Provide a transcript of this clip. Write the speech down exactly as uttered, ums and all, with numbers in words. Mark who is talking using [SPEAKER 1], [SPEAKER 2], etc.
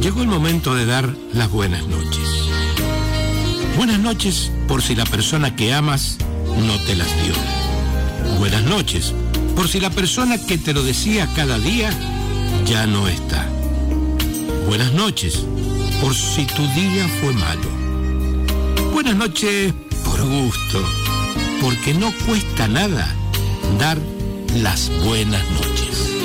[SPEAKER 1] Llegó el momento de dar las buenas noches. Buenas noches por si la persona que amas no te las dio. Buenas noches por si la persona que te lo decía cada día ya no está. Buenas noches por si tu día fue malo. Buenas noches por gusto, porque no cuesta nada dar las buenas noches.